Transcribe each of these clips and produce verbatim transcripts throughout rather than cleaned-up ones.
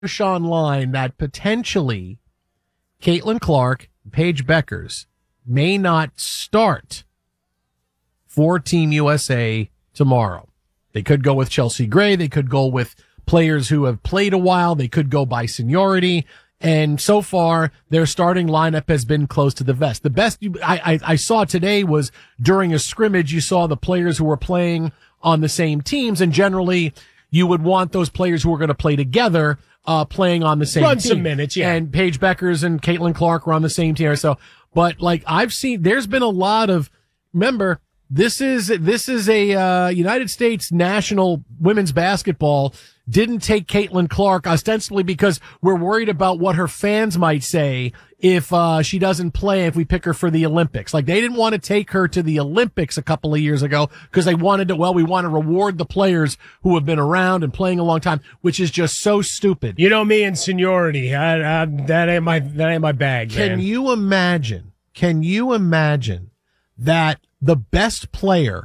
online that potentially Caitlin Clark, Paige Beckers may not start for Team U S A tomorrow. They could go with Chelsea Gray. They could go with players who have played a while. They could go by seniority. And so far, their starting lineup has been close to the vest. The best you, I, I, I saw today was during a scrimmage, you saw the players who were playing on the same teams. And generally, you would want those players who are going to play together uh playing on the same Run team. some minutes, yeah. And Paige Beckers and Caitlin Clark were on the same team. So, but like I've seen, there's been a lot of, remember, this is, this is a, uh, United States national women's basketball didn't take Caitlin Clark ostensibly because we're worried about what her fans might say if, uh, she doesn't play, if we pick her for the Olympics. Like they didn't want to take her to the Olympics a couple of years ago because they wanted to, well, we want to reward the players who have been around and playing a long time, which is just so stupid. You know me and seniority. I, I, that ain't my, that ain't my bag, Can man. you imagine, can you imagine that the best player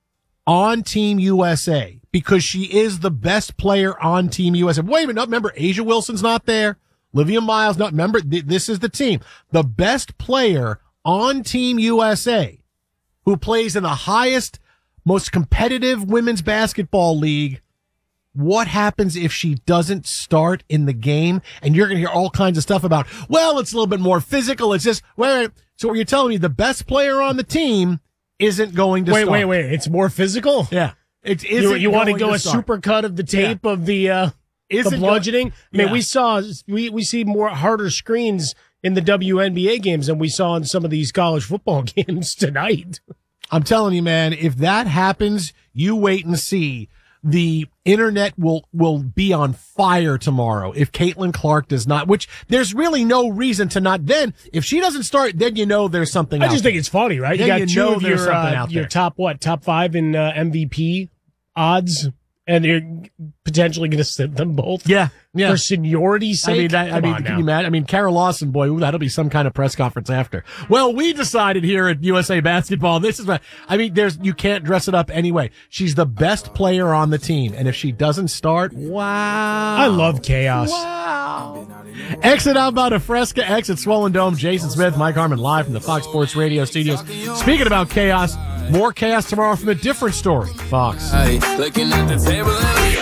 on Team U S A, because she is the best player on Team U S A. Wait a minute, remember, Asia Wilson's not there. Olivia Miles, not, remember, th- this is the team. The best player on Team U S A who plays in the highest, most competitive women's basketball league. What happens if she doesn't start in the game? And you're going to hear all kinds of stuff about, well, it's a little bit more physical. It's just, wait, so what you're telling me, the best player on the team isn't going to wait, start. Wait, wait, wait. It's more physical? Yeah. It isn't You, you want to go to a start. super cut of the tape yeah. of the, uh, Isn't the bludgeoning? Go- I mean, yeah. we saw, we, we see more harder screens in the W N B A games than we saw in some of these college football games tonight. I'm telling you, man, if that happens, you wait and see. The internet will, will be on fire tomorrow if Caitlin Clark does not, which there's really no reason to not. Then if she doesn't start, then you know there's something I out just there. think it's funny, right? Then you got you two know of there's your, something uh, out your there. top, what, top five in uh, M V P odds, and you're potentially going to sit them both. Yeah. Yeah. For seniority's sake. I mean, that, I Come mean, on can now. you imagine? I mean, Kara Lawson, boy, ooh, that'll be some kind of press conference after. Well, we decided here at U S A Basketball, this is what, I mean, there's, you can't dress it up anyway. She's the best player on the team. And if she doesn't start, wow. I love chaos. Wow. Exit out about a Fresca, exit Swollen Dome. Jason Smith, Mike Harmon, live from the Fox Sports Radio studios. Speaking about chaos, more chaos tomorrow from a different story. Fox. Hey, looking at the table and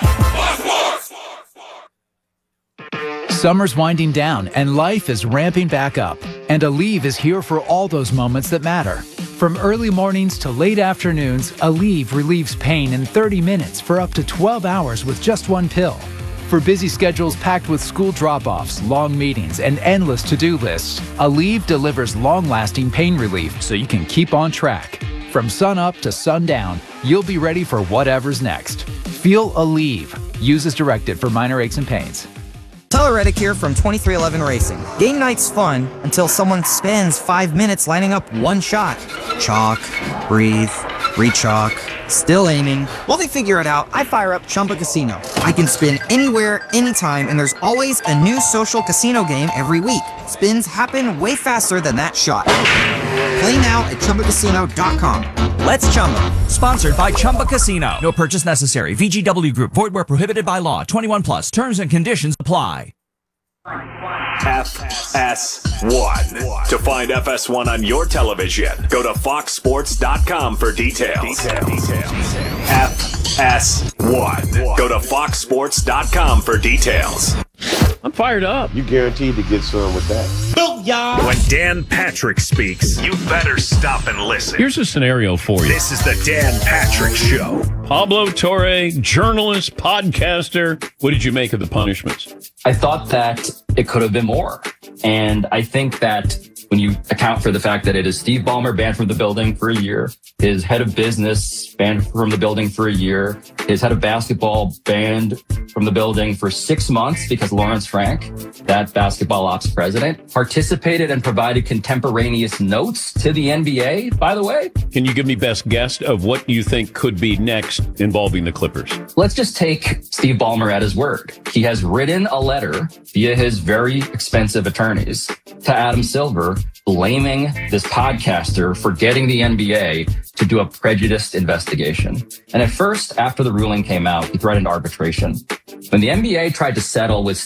Summer's winding down and life is ramping back up. And Aleve is here for all those moments that matter. From early mornings to late afternoons, Aleve relieves pain in thirty minutes for up to twelve hours with just one pill. For busy schedules packed with school drop-offs, long meetings, and endless to-do lists, Aleve delivers long-lasting pain relief so you can keep on track. From sun up to sundown, you'll be ready for whatever's next. Feel Aleve. Use as directed for minor aches and pains. Tyler Reddick here from twenty-three eleven Racing. Game night's fun until someone spends five minutes lining up one shot. Chalk, breathe, re-chalk, still aiming. While they figure it out, I fire up Chumba Casino. I can spin anywhere, anytime, and there's always a new social casino game every week. Spins happen way faster than that shot. Play now at Chumba Casino dot com. Let's Chumba. Sponsored by Chumba Casino. No purchase necessary. V G W Group. Void where prohibited by law. twenty-one plus. Terms and conditions apply. F S one. To find F S one on your television, go to fox sports dot com for details. F S one. Go to fox sports dot com for details. I'm fired up. You guaranteed to get some with that. Booyah! When Dan Patrick speaks, you better stop and listen. Here's a scenario for you. This is the Dan Patrick Show. Pablo Torre, journalist, podcaster. What did you make of the punishments? I thought that it could have been more. And I think that when you account for the fact that it is Steve Ballmer banned from the building for a year, his head of business banned from the building for a year, his head of basketball banned from the building for six months because Lawrence Frank, that basketball ops president, participated and provided contemporaneous notes to the N B A, by the way. Can you give me best guess of what you think could be next involving the Clippers? Let's just take Steve Ballmer at his word. He has written a letter via his very expensive attorneys to Adam Silver blaming this podcaster for getting the N B A to do a prejudiced investigation. And at first, after the ruling came out, he threatened arbitration. When the N B A tried to settle with